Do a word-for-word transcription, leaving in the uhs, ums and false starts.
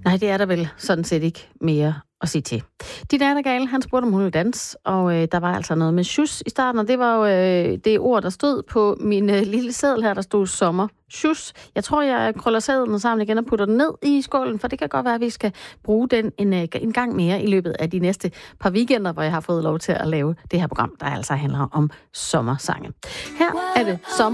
Nej, det er der vel sådan set ikke mere at sige til. Din nattergale, han spurgte, om hun ville danse, og øh, der var altså noget med sjus i starten, og det var jo øh, det ord, der stod på min øh, lille seddel her, der stod sommer. Sjus. Jeg tror, jeg krøller sedlen sammen igen og putter den ned i skålen, for det kan godt være, at vi skal bruge den en, øh, en gang mere i løbet af de næste par weekender, hvor jeg har fået lov til at lave det her program, der altså handler om sommersange. Her er det sommer.